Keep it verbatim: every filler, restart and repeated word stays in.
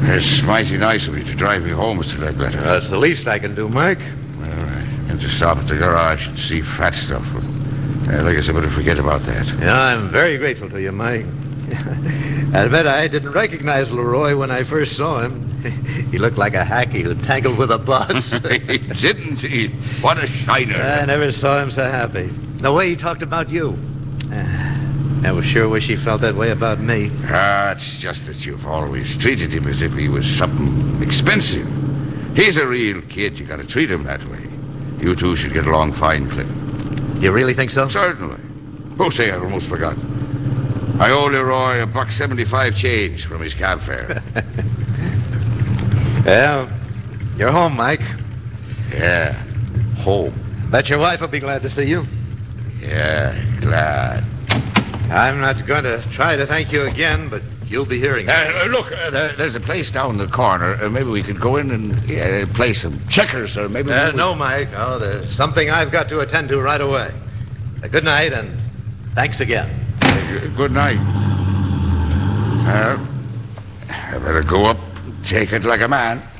It's mighty nice of you to drive me home, Mister Ledbetter. That's the least I can do, Mike. Well, I can just stop at the garage and see fat stuff. Uh, I guess I better forget about that. Yeah, I'm very grateful to you, Mike. I admit I didn't recognize Leroy when I first saw him. He looked like a hacky who tangled with a bus. He didn't he? What a shiner. I never saw him so happy. The way he talked about you. I was sure wish he felt that way about me. Ah, it's just that you've always treated him as if he was something expensive. He's a real kid. You gotta treat him that way. You two should get along fine, Cliff. You really think so? Certainly. Oh, say, I almost forgot. I owe Leroy a buck seventy-five change from his cab fare. Well, you're home, Mike. Yeah, home. Bet your wife will be glad to see you. Yeah, glad. I'm not going to try to thank you again, but you'll be hearing it. Uh, look, uh, there, there's a place down the corner. Uh, maybe we could go in and uh, play some checkers, or maybe... Uh, we... no, Mike. Oh, there's something I've got to attend to right away. Uh, good night, and thanks again. Uh, good night. Well, I better go up and take it like a man.